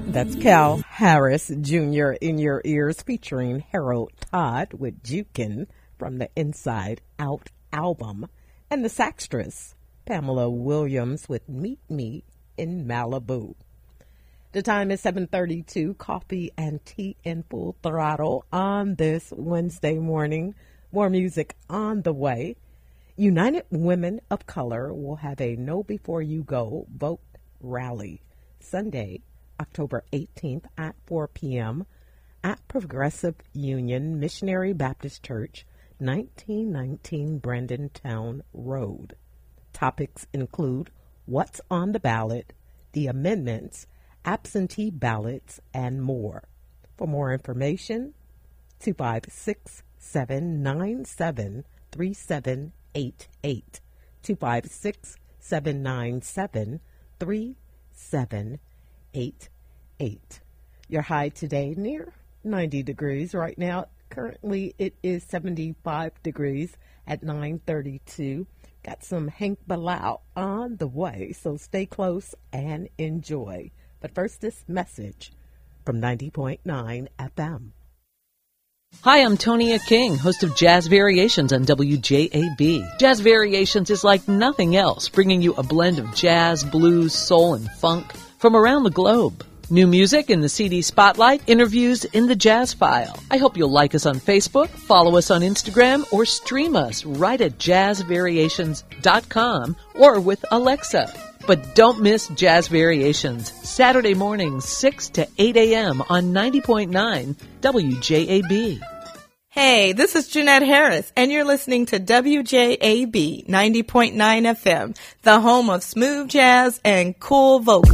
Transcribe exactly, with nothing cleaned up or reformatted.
That's Cal Harris Junior in your ears, featuring Harold Todd with Jukin from the Inside Out album, and the saxtress Pamela Williams with Meet Me in Malibu. The time is seven thirty-two, coffee and tea in full throttle on this Wednesday morning. More music on the way. United Women of Color will have a Know Before You Go vote rally Sunday, October eighteenth at four p.m. at Progressive Union Missionary Baptist Church, nineteen nineteen Brandentown Road. Topics include what's on the ballot, the amendments, absentee ballots, and more. For more information, two five six, seven nine seven, three seven eight eight. two five six, seven nine seven, three seven eight eight. Your high today near ninety degrees. Right now, currently it is seventy-five degrees at nine thirty-two. Got some Hank Bilal on the way, so stay close and enjoy. But first, this message from ninety point nine F M. Hi, I'm Tonia King, host of Jazz Variations on W J A B. Jazz Variations is like nothing else, bringing you a blend of jazz, blues, soul, and funk from around the globe. New music in the C D Spotlight, interviews in the Jazz File. I hope you'll like us on Facebook, follow us on Instagram, or stream us right at jazz variations dot com or with Alexa. But don't miss Jazz Variations, Saturday mornings, six to eight a.m. on ninety point nine W J A B. Hey, this is Jeanette Harris, and you're listening to W J A B ninety point nine F M, the home of smooth jazz and cool vocals.